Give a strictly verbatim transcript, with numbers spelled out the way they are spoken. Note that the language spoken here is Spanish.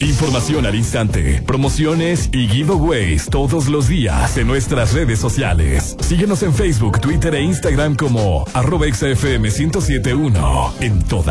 Información al instante, promociones y giveaways todos los días en nuestras redes sociales. Síguenos en Facebook, Twitter e Instagram como arroba X F M ciento siete punto uno en toda